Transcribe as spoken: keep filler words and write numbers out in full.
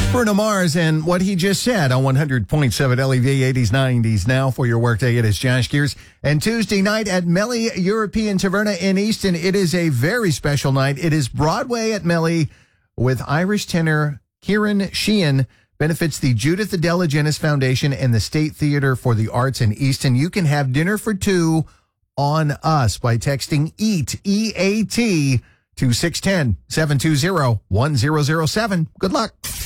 Bruno Mars and what he just said on one hundred point seven L E V eighties, nineties. Now for your workday, it is Josh Gears. And Tuesday night at Melly European Taverna in Easton, it is a very special night. It is Broadway at Melly with Irish tenor Kieran Sheehan. Benefits the Judith Adela Genis Foundation and the State Theater for the Arts in Easton. You can have dinner for two on us by texting EAT, E A T, to six one zero, seven two zero, one zero zero seven. Good luck.